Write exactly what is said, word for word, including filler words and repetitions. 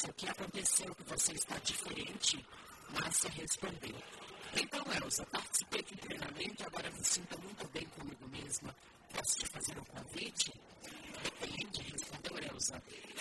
Elsa, o que aconteceu que você está diferente? Márcia respondeu. Então, Elsa, participei de um treinamento e agora me sinto muito bem comigo mesma. Posso te fazer um convite? Depende, respondeu Elsa.